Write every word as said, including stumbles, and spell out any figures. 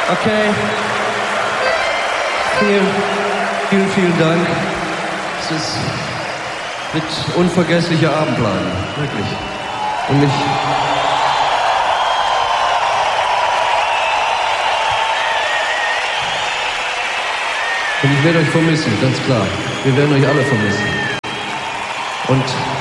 Okay. Vielen, vielen, vielen Dank. Es ist, wird unvergesslicher Abend bleiben. Wirklich. Und ich... Und ich werde euch vermissen, ganz klar. Wir werden euch alle vermissen. Und